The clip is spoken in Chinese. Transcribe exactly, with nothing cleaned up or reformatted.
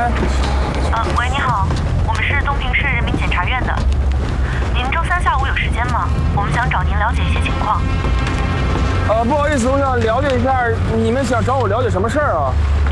呃，喂，你好，我们是东平市人民检察院的。您周三下午有时间吗？我们想找您了解一些情况。 呃，不好意思，我想了解一下，你们想找我了解什么事儿啊？